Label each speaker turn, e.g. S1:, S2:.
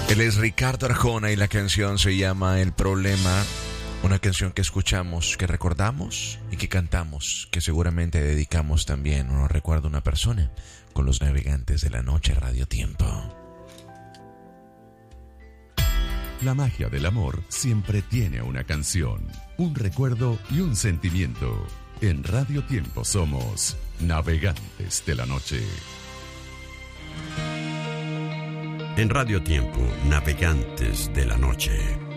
S1: Él es Ricardo Arjona y la canción se llama El Problema. Una canción que escuchamos, que recordamos y que cantamos, que seguramente dedicamos también, o nos recuerda una persona, con los navegantes de la noche Radio Tiempo.
S2: La magia del amor siempre tiene una canción, un recuerdo y un sentimiento. En Radio Tiempo somos Navegantes de la Noche.
S3: En Radio Tiempo, Navegantes de la Noche.